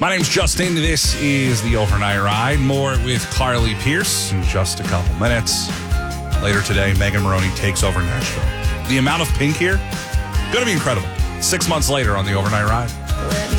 My name's Justin. This is the Overnight Ride. More with Carly Pierce in just a couple minutes. Later today, Megan Maroney takes over Nashville. The amount of pink here, going to be incredible. 6 months later on the Overnight Ride.